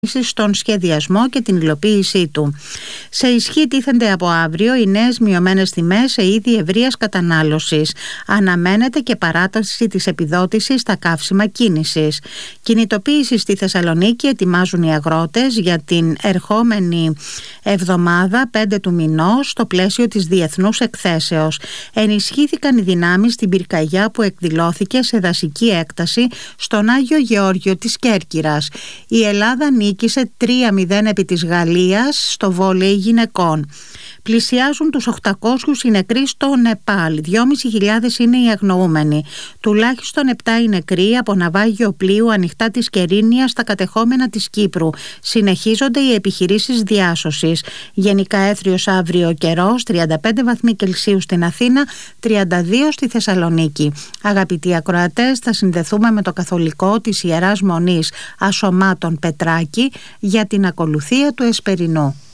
στον σχεδιασμό και την υλοποίησή του. Σε ισχύ τίθενται από αύριο οι νέες μειωμένες τιμές σε είδη ευρείας κατανάλωσης. Αναμένεται και παράταση της επιδότησης στα καύσιμα κίνησης. Κινητοποίηση στη Θεσσαλονίκη ετοιμάζουν οι αγρότες για την ερχόμενη εβδομάδα 5 του μηνός στο πλαίσιο της Διεθνούς Εκθέσεως. Ενισχύθηκαν οι δυνάμεις στην πυρκαγιά που εκδηλώθηκε σε δασική έκταση στον Άγιο Γεώργιο της Κέρκυρας. Η Ελλάδα νίκησε 3-0 επί της Γαλλίας στο βόλεϊ γυναικών. Πλησιάζουν τους 800 οι νεκροί στο Νεπάλ, 2.500 είναι οι αγνοούμενοι. Τουλάχιστον 7 οι νεκροί από ναυάγιο πλοίου ανοιχτά της Κερίνιας στα κατεχόμενα της Κύπρου. Συνεχίζονται οι επιχειρήσεις διάσωσης. Γενικά έθριος αύριο ο καιρός, 35 βαθμοί Κελσίου στην Αθήνα, 32 στη Θεσσαλονίκη. Αγαπητοί ακροατές, θα συνδεθούμε με το καθολικό της Ιεράς Μονής Ασωμάτων Πετράκη για την ακολουθία του Εσπερινού.